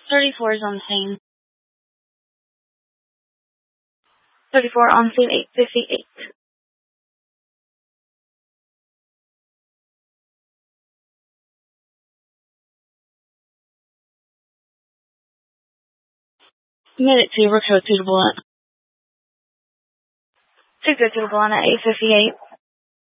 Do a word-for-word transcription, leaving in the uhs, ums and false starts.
thirty-four is on scene. thirty-four on scene, eight fifty-eight. Minute two, we're code suitable at. Two good suitable on at eight fifty-eight.